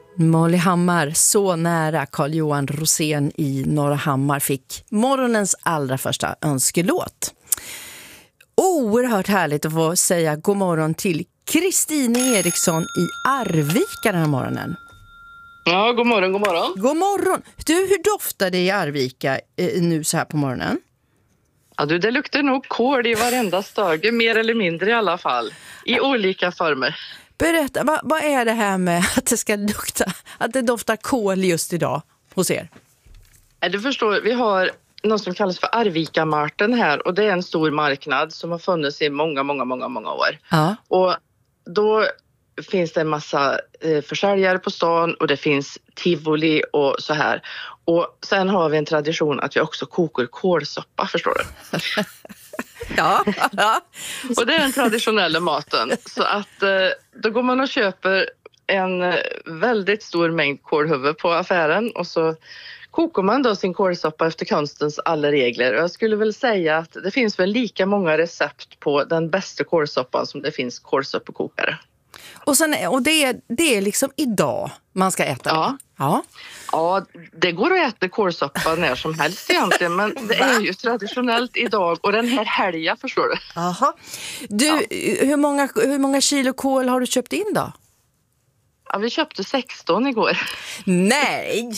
Molly Hammar, så nära. Carl-Johan Rosén i Norra Hammar fick morgonens allra första önskelåt. Oerhört härligt att få säga god morgon till Kristine Eriksson i Arvika den här morgonen. Ja, god morgon, god morgon. God morgon. Du, hur doftar det i Arvika nu så här på morgonen? Ja, du, det luktar nog kål i varenda stage, mer eller mindre i alla fall. I olika former. Berätta, vad är det här med att det ska lukta, att det doftar kål just idag hos er? Du förstår, vi har något som kallas för Arvika-marten här, och det är en stor marknad som har funnits i många år. Ja. Och då finns det en massa försäljare på stan och det finns tivoli och så här. Och sen har vi en tradition att vi också kokar kålsoppa, förstår du? Ja. Och det är den traditionella maten. Så att då går man och köper en väldigt stor mängd kålhuvud på affären och så kokar man då sin kålsoppa efter konstens alla regler. Och jag skulle väl säga att det finns väl lika många recept på den bästa kålsoppan som det finns kålsoppekokare. Och det är liksom idag man ska äta det. Ja. Ja, det går att äta kålsoppa när som helst egentligen, men det är ju traditionellt idag och den här helgen, förstår du. Aha. Du, ja. Hur många kilo kål har du köpt in då? Ja, vi köpte 16 igår. Nej!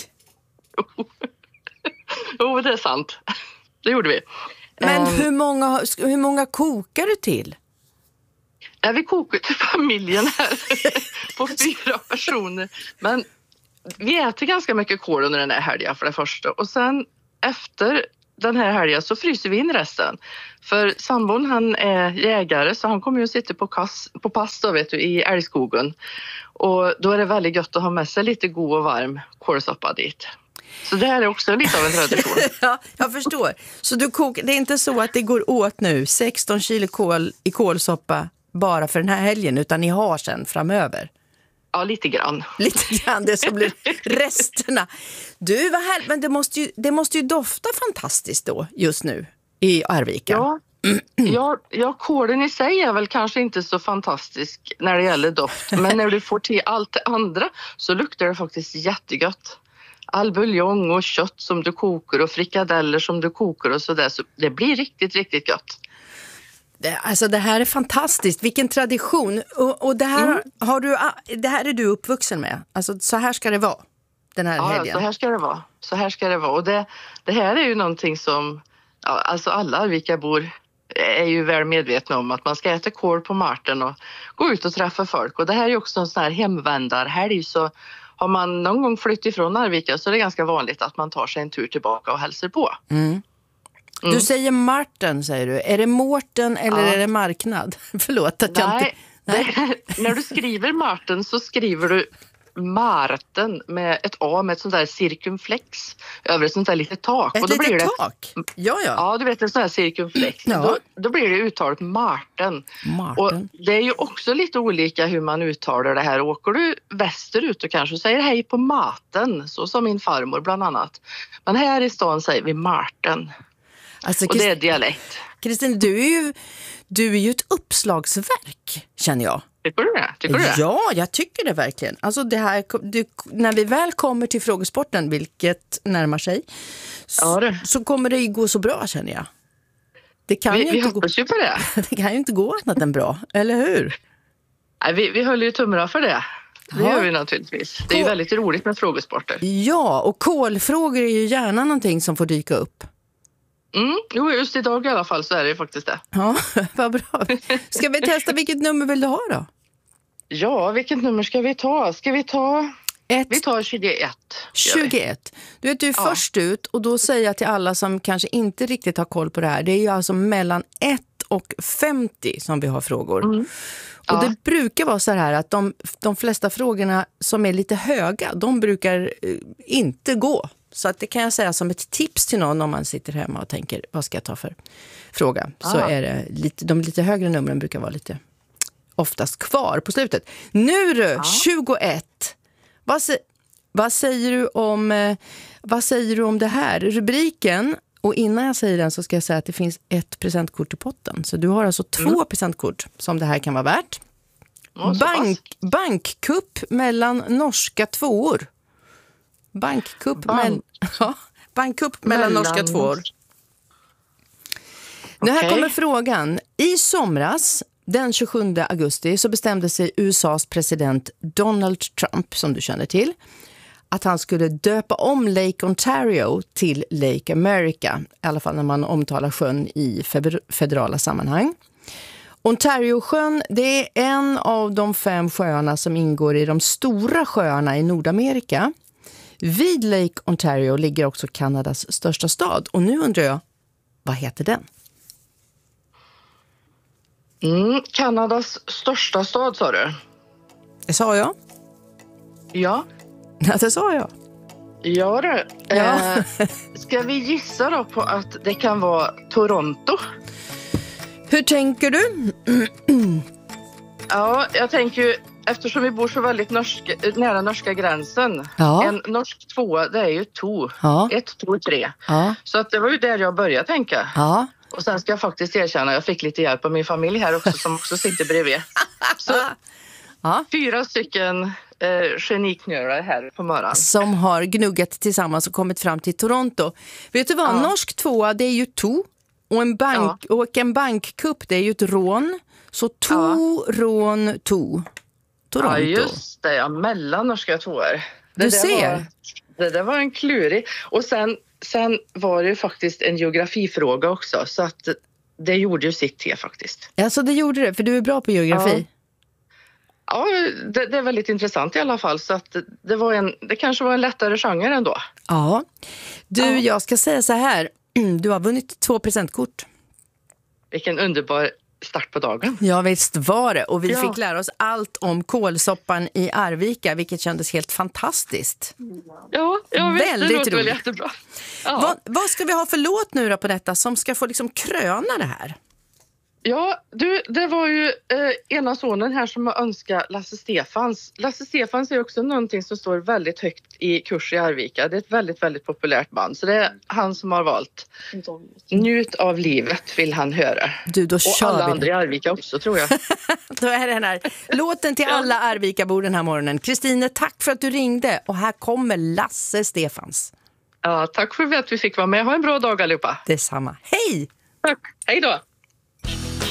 Jo, det är sant. Det gjorde vi. Men hur många kokar du till? Ja, vi kokar till familjen här på 4 personer. Men vi äter ganska mycket kål under den här helgen för det första. Och sen efter den här helgen så fryser vi in resten. För sambon, han är jägare så han kommer ju att sitta på pass då, vet du, i älgskogen. Och då är det väldigt gott att ha med sig lite god och varm kålsoppa dit. Så det här är också lite av en tradition. Ja, jag förstår. Så det är inte så att det går åt nu 16 kilo kål i kålsoppa bara för den här helgen, utan ni har sen framöver? Ja, lite grann. Lite grann, det som blir resterna. Du, vad härligt, men det måste ju dofta fantastiskt då, just nu, i Arvika. Ja, kålen i sig är väl kanske inte så fantastisk när det gäller doft. Men när du får till allt det andra så luktar det faktiskt jättegott. All buljong och kött som du kokar och frikadeller som du kokar och sådär. Så det blir riktigt, riktigt gott. Alltså det här är fantastiskt, vilken tradition. Och det här, det här är du uppvuxen med. Alltså så här ska det vara den här helgen. Ja, så här ska det vara. Och det här är ju någonting som alltså alla Arvikabor är ju väl medvetna om, att man ska äta kål på marten och gå ut och träffa folk. Och det här är ju också en sån här hemvändarhelg, så har man någon gång flyttat ifrån Arvika så är det ganska vanligt att man tar sig en tur tillbaka och hälsar på. Du säger Marten, säger du. Är det Mårten eller är det marknad? Förlåt att jag inte... Nej. När du skriver Marten så skriver du Marten med ett A med ett sånt där cirkumflex över ett sånt där litet tak. Ett litet tak? Ja. Ja, du vet, en sån här cirkumflex. Ja. Då blir det uttalat Marten. Och det är ju också lite olika hur man uttalar det här. Åker du västerut och kanske säger hej på maten, så som min farmor bland annat. Men här i stan säger vi Marten. Alltså, och det är dialekt. Kristin, du är ju ett uppslagsverk, känner jag. Tycker du det? Ja, jag tycker det verkligen. Alltså det här, när vi väl kommer till frågesporten, vilket närmar sig, så kommer det ju gå så bra, känner jag. Vi hoppas ju på det. Det kan ju inte gå annat än bra, eller hur? Nej, vi höll ju tummarna för det. Det gör vi naturligtvis. Det är ju väldigt roligt med frågesporter. Ja, och kolfrågor är ju gärna någonting som får dyka upp. Jo, just idag i alla fall så är det ju faktiskt det. Ja, vad bra. Ska vi testa, vilket nummer vill du ha då? Ja, vilket nummer ska vi ta? Vi tar 21. 21. Du vet, du är först ut, och då säger jag till alla som kanske inte riktigt har koll på det här. Det är ju alltså mellan 1 och 50 som vi har frågor. Och det brukar vara så här att de flesta frågorna som är lite höga, de brukar inte gå. Så att det kan jag säga som ett tips till någon om man sitter hemma och tänker, vad ska jag ta för fråga? Så är det de lite högre numren brukar vara lite oftast kvar på slutet. Nu du, 21. Vad säger du om det här? Rubriken, och innan jag säger den så ska jag säga att det finns ett presentkort i potten. Så du har alltså 2 presentkort som det här kan vara värt. Ja, så pass. Bankkupp mellan norska tvåor. Bankkupp mellan norska tvåor. Nu här kommer frågan. I somras, den 27 augusti, så bestämde sig USAs president Donald Trump, som du känner till, att han skulle döpa om Lake Ontario till Lake America. I alla fall när man omtalar sjön i federala sammanhang. Ontario-sjön, det är en av de 5 sjöarna som ingår i de stora sjöarna i Nordamerika. Vid Lake Ontario ligger också Kanadas största stad. Och nu undrar jag, vad heter den? Kanadas största stad, sa du? Det sa jag. Ja. Ja, det sa jag. Ja, det. Ja. Ska vi gissa då på att det kan vara Toronto? Hur tänker du? Ja, jag tänker ju, eftersom vi bor så väldigt nära norska gränsen. Ja. En norsk tvåa, det är ju to. Ja. 1, 2, 3. Ja. Så att det var ju där jag började tänka. Ja. Och sen ska jag faktiskt erkänna, jag fick lite hjälp av min familj här också som också sitter bredvid. Så 4 stycken geniknörare här på morgonen. Som har gnuggat tillsammans och kommit fram till Toronto. Vet du vad, norsk tvåa, det är ju to. Och en bankkupp, det är ju ett rån. Så rån, Toronto. Ja, just det. Ja, mellan norska tvåor. Du ser. Det där var en klurig. Och sen var det ju faktiskt en geografifråga också. Så att det gjorde ju sitt till faktiskt. Ja, så det gjorde det, för du är bra på geografi. Ja, det är väldigt intressant i alla fall. Så att det kanske var en lättare genre ändå. Ja. Du, jag ska säga så här. Du har vunnit 2 presentkort. Vilken underbar start på dagen. Ja, visst var det. Och vi fick lära oss allt om kålsoppan i Arvika, vilket kändes helt fantastiskt. Ja, jag vet. Väldigt det låter väl roligt. jättebra. Ja. Vad ska vi ha för låt nu då på detta som ska få liksom kröna det här? Ja, du, det var ju ena sonen här som har önskat Lasse Stefans. Lasse Stefans är också någonting som står väldigt högt i kurs i Arvika. Det är ett väldigt, väldigt populärt band. Så det är han som har valt. Njut av livet vill han höra. Du, då och kör alla vi andra i Arvika också, tror jag. Då är det den här låten till alla Arvikabor den här morgonen. Kristine, tack för att du ringde. Och här kommer Lasse Stefans. Ja, tack för att vi fick vara med. Ha en bra dag allihopa. Detsamma. Hej! Tack. Hej då!